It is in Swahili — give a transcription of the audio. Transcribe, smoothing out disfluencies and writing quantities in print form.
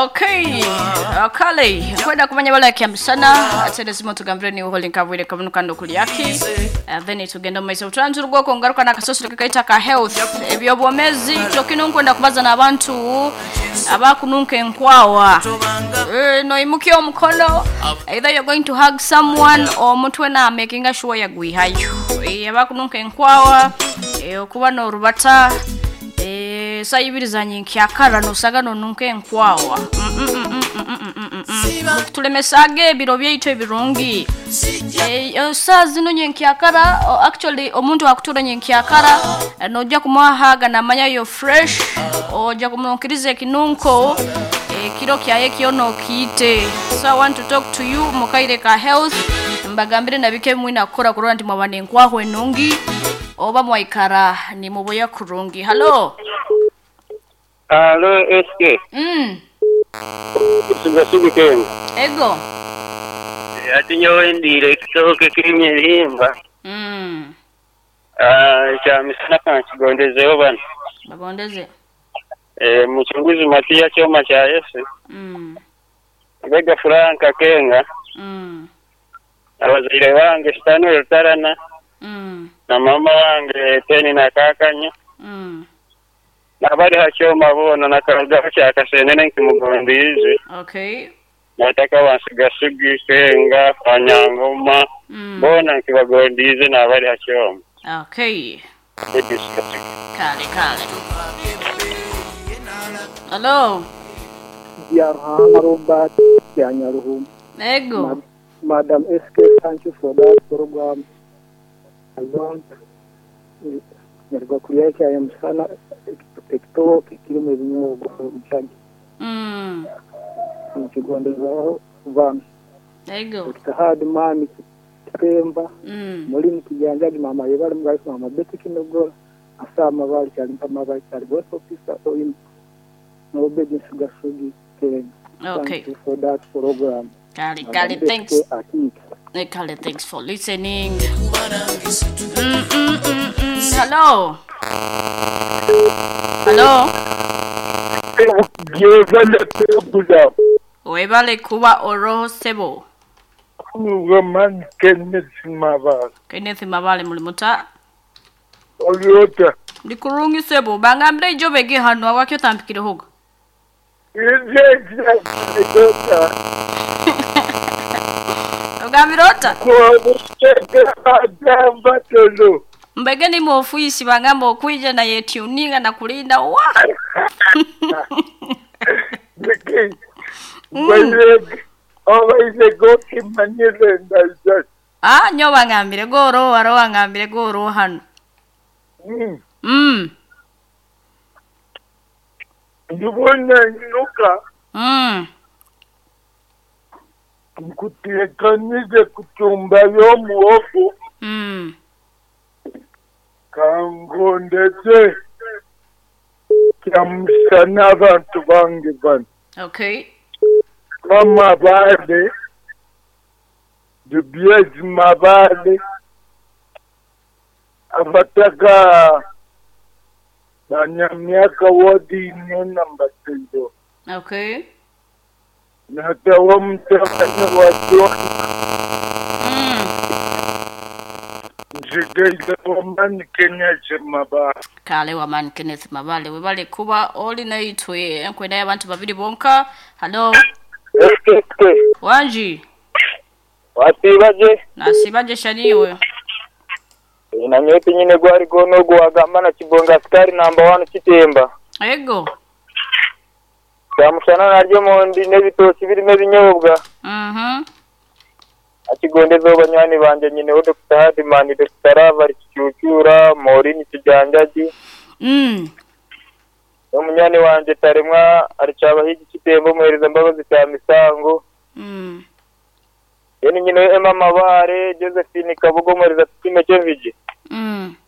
Okay. Kale kwenda kumanya bala kyamsana atende simo tugambire ni holding kavwire kamunuka ndokuli yake then tugenda maiso turanjurugwa ko ngaruka nakasoso kakaita ka health ebyobomezi tokino kwenda kubaza nabantu abakununke nkwawa no imuki omukono either you're going to hug someone or mutwe na making sure yagwihayo abakununke nkwawa okuba no rubata sayibiriza nkyakara no sagano nunke nkwawa tulemesage biro byaitu ebirungi sazi no nkyakara actually omuntu akutura nkyakara nojja kumwahaga namanya yo fresh ojja kumukirize kinunko kiro kyaye kyono kite. So I want to talk to you mukaire ka health mbagambire nabike mwina kora kurora ndi mwabane nkwaho enungi oba mwaikara ni muboya kurungi. Hello SK. Sugasubiken. Ego. Ati nyowe ndire kitoke kirimye himba. Chamisana kanchigondeze bana. Bagondeze. Muchunguzi Matia choma cha Yesu. Bega Franka Kenga. Abazaire wange Stano Tarana. Na mama wange Teni na Kakanya. Nabari hachoma bona nakaraga cha kasenene nkimugondeze. Okay. Nataka wasigasugi Kenga Fanyangoma. Bona nkibagondeze nabari hachoma. Okay. Kale. Hello. Yarhana Robert Yanyaruhum. Ego. Madam SK, thank you for that program. I want Nergokuyeke I am sana ekto kilome binyo mchaji. Mchigondeza van. Ego. Tahadi mami Temba. Mulini kijanjaji mama yebali mgaisi mama beti kinogo asama bali chalimpa mabali chali both officer so in no business gasugi Kenya. Okay. Thank you for that program. Kale, thanks. Kale, thanks for listening. Hello. Webale kuba oroho sebo. Roman Kenneth Mabale mulimuta. Oliota. Ndikurungi sebo bangambire jobege hano awakyo tampikire hoga. Ogamirota. Mbege ni muofisi bangamba okwija na yetuninga na kulinda wa. Always go to Manila and nyo bangambire goro waro bangambire goro hano. Ndibona nuka. Kutekanize kutumba yo muofu. Kangondeze. Kyamsana abantu bange bana. Okay. Mama bale. Dubiezi mabale. Abataka banyamyaka wadi nyona mbatendo. Okay. Natawa mtakanya wado. Jigaiza waman Kenya Mabale. Kale waman Kenneth Mabale webale kuba oli na itwe kwenda abantu babiri bonka. Hello. Wanji. Wasibaje? Nasibaje shaniwe. Ina nyoti nyine gwari gono gwagamba na kibonga skari number 1 kitemba. Ego. Yamushana naryo mondi nebitoki birime binyobwa. Akigondeza abanywani banje nyine wo Dr. Hadimani Dr. Rava Kicyucyura Morini Kijanjaji. Umunyani wanje taremwa aricaba higi kitembo muhereza mbabazi cya misango. Yeni nyine Emma Mabare Josephine Kabugo muhereza Time Cevije.